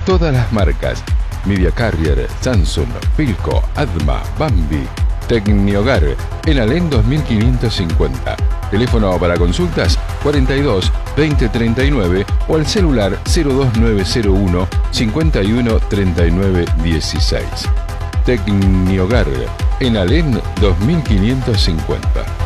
todas las marcas: Media Carrier, Samsung, Philco, Adma, Bambi. Tecnihogar, en Alén 2550. Teléfono para consultas 42 20 39 o al celular 02901 51 39 16. Tecnihogar, en Alén 2550.